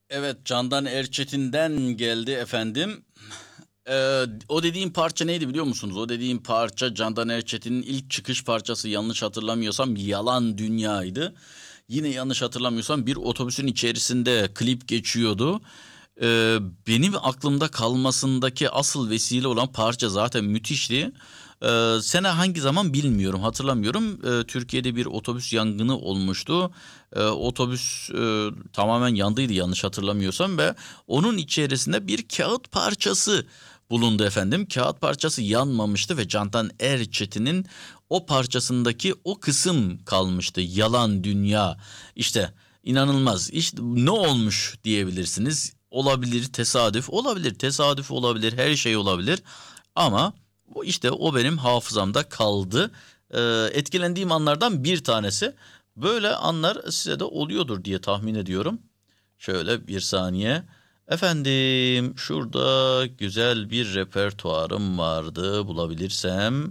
Evet, Candan Erçetin'den geldi efendim. O dediğim parça neydi biliyor musunuz? O dediğim parça Candan Erçetin'in ilk çıkış parçası, yanlış hatırlamıyorsam Yalan Dünya'ydı. Yine yanlış hatırlamıyorsam bir otobüsün içerisinde klip geçiyordu. Ee, Benim aklımda kalmasındaki asıl vesile olan parça zaten müthişti. Sene hangi zaman bilmiyorum, hatırlamıyorum. Türkiye'de bir otobüs yangını olmuştu. Otobüs tamamen yandıydı yanlış hatırlamıyorsam ve onun içerisinde bir kağıt parçası bulundu efendim. Kağıt parçası yanmamıştı ve Candan Erçetin'in o parçasındaki o kısım kalmıştı. Yalan dünya. İşte inanılmaz. İşte ne olmuş diyebilirsiniz. Olabilir tesadüf, olabilir tesadüf, olabilir her şey olabilir. Ama işte o benim hafızamda kaldı. Etkilendiğim anlardan bir tanesi. Böyle anlar size de oluyordur diye tahmin ediyorum. Şöyle bir saniye. Efendim şurada güzel bir repertuarım vardı bulabilirsem.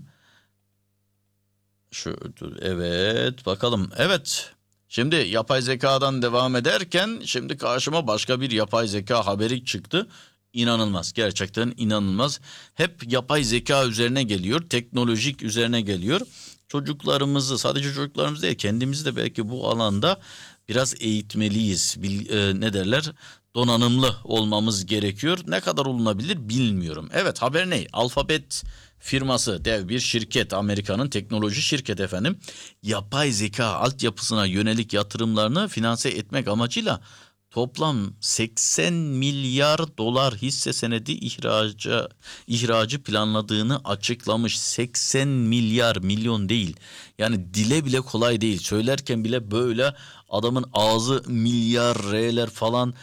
Şu evet bakalım. Evet. Şimdi yapay zekadan devam ederken şimdi karşıma başka bir yapay zeka haberi çıktı. İnanılmaz, gerçekten inanılmaz. Hep yapay zeka üzerine geliyor, teknolojik üzerine geliyor. Çocuklarımızı, sadece çocuklarımızı değil, kendimizi de belki bu alanda biraz eğitmeliyiz. Ne derler? Donanımlı olmamız gerekiyor. Ne kadar olunabilir bilmiyorum. Evet, haber ne? Alfabet firması, dev bir şirket, Amerika'nın teknoloji şirketi efendim, yapay zeka altyapısına yönelik yatırımlarını finanse etmek amacıyla toplam 80 milyar dolar hisse senedi ihracı planladığını açıklamış. 80 milyar, milyon değil. Yani dile bile kolay değil. Söylerken bile böyle adamın ağzı milyar R'ler falan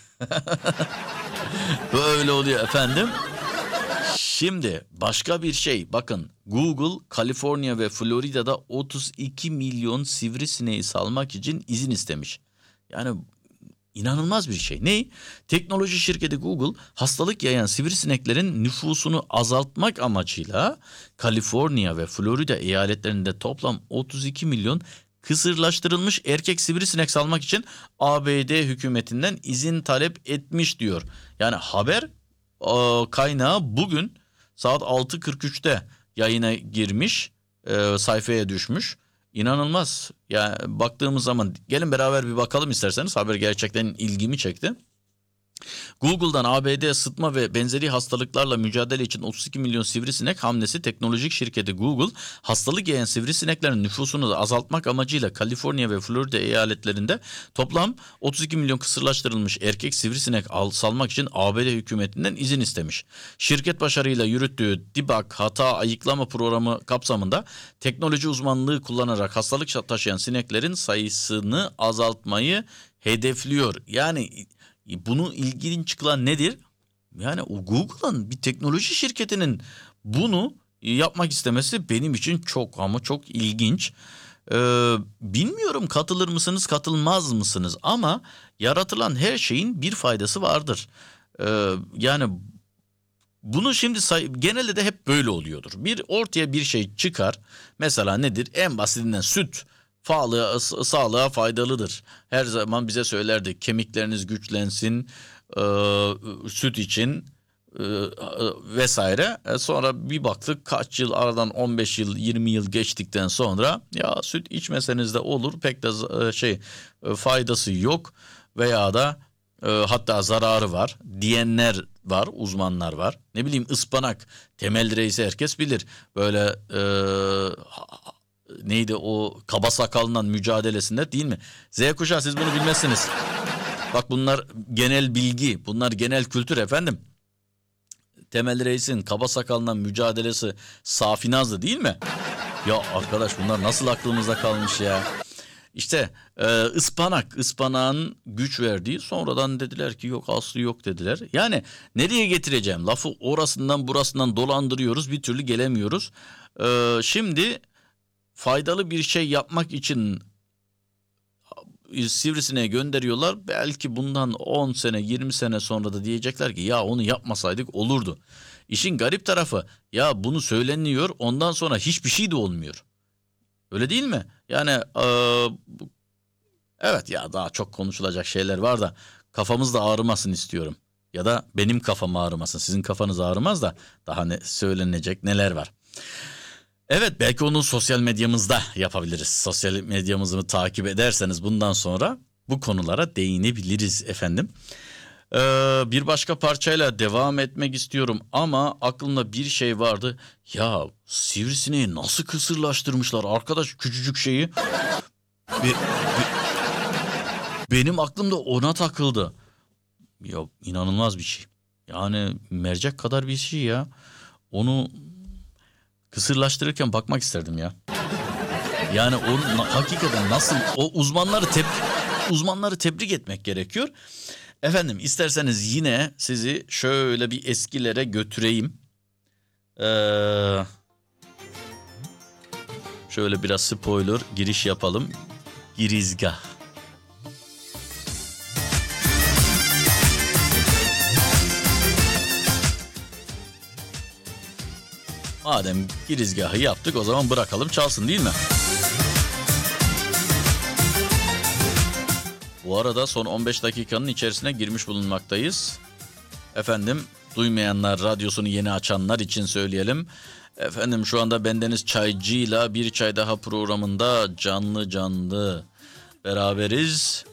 böyle oluyor efendim. Şimdi başka bir şey, bakın, Google Kaliforniya ve Florida'da 32 milyon sivrisineği salmak için izin istemiş. Yani inanılmaz bir şey. Ne? Teknoloji şirketi Google hastalık yayan sivrisineklerin nüfusunu azaltmak amacıyla Kaliforniya ve Florida eyaletlerinde toplam 32 milyon kısırlaştırılmış erkek sivrisinek salmak için ABD hükümetinden izin talep etmiş diyor. Yani haber kaynağı bugün saat 6.43'te yayına girmiş, sayfaya düşmüş. İnanılmaz. Yani baktığımız zaman gelin beraber bir bakalım isterseniz. Haber gerçekten ilgimi çekti. Google'dan ABD sıtma ve benzeri hastalıklarla mücadele için 32 milyon sivrisinek hamlesi. Teknolojik şirketi Google hastalık yayan sivrisineklerin nüfusunu azaltmak amacıyla Kaliforniya ve Florida eyaletlerinde toplam 32 milyon kısırlaştırılmış erkek sivrisinek salmak için ABD hükümetinden izin istemiş. Şirket başarıyla yürüttüğü debug hata ayıklama programı kapsamında teknoloji uzmanlığı kullanarak hastalık taşıyan sineklerin sayısını azaltmayı hedefliyor. Yani bunu ilginç kılan nedir? Yani o Google'ın, bir teknoloji şirketinin bunu yapmak istemesi benim için çok ama çok ilginç. Bilmiyorum, katılır mısınız, katılmaz mısınız? Ama yaratılan her şeyin bir faydası vardır. Yani bunu şimdi genelde de hep böyle oluyordur. Bir ortaya bir şey çıkar. Mesela nedir? En basitinden süt. Sağlığa faydalıdır. Her zaman bize söylerdi, kemikleriniz güçlensin, e, süt için vesaire. Sonra bir baktık, kaç yıl aradan, 15 yıl 20 yıl geçtikten sonra ya süt içmeseniz de olur, pek de faydası yok veya da hatta zararı var diyenler var, uzmanlar var. Ne bileyim, ıspanak, Temel Reis'i herkes bilir. Böyle neydi o, kaba sakalından mücadelesinde, değil mi? Z kuşağı, siz bunu bilmezsiniz. Bak, bunlar genel bilgi, bunlar genel kültür efendim. Temel Reis'in kaba sakalından mücadelesi Safinaz'dı, değil mi? Ya arkadaş, bunlar nasıl aklımızda kalmış ya? İşte ıspanağın güç verdiği, sonradan dediler ki yok, aslı yok dediler. Yani nereye getireceğim lafı, orasından burasından dolandırıyoruz, bir türlü gelemiyoruz. Şimdi faydalı bir şey yapmak için sivrisineğe gönderiyorlar. Belki bundan 10 sene 20 sene sonra da diyecekler ki ya onu yapmasaydık olurdu. İşin garip tarafı, ya bunu söyleniyor, ondan sonra hiçbir şey de olmuyor. Öyle değil mi? Yani evet ya, daha çok konuşulacak şeyler var da kafamız da ağrımasın istiyorum. Ya da benim kafam ağrımasın. Sizin kafanız ağrımaz da daha ne söylenecek neler var. Evet, belki onu sosyal medyamızda yapabiliriz. Sosyal medyamızı takip ederseniz bundan sonra bu konulara değinebiliriz efendim. Bir başka parçayla devam etmek istiyorum ama aklımda bir şey vardı. Ya sivrisineği nasıl kısırlaştırmışlar arkadaş, küçücük şeyi. Be- benim aklımda ona takıldı. Ya inanılmaz bir şey. Yani mercek kadar bir şey ya. Onu kısırlaştırırken bakmak isterdim ya. Yani o hakikaten nasıl, o uzmanları tebrik etmek gerekiyor. Efendim, isterseniz yine sizi şöyle bir eskilere götüreyim. Şöyle biraz spoiler giriş yapalım. Girizgah. Madem girizgahı yaptık, o zaman bırakalım çalsın, değil mi? Bu arada son 15 dakikanın içerisine girmiş bulunmaktayız. Efendim, duymayanlar, radyosunu yeni açanlar için söyleyelim. Efendim, şu anda bendeniz Çaycı'yla Bir Çay Daha programında canlı beraberiz.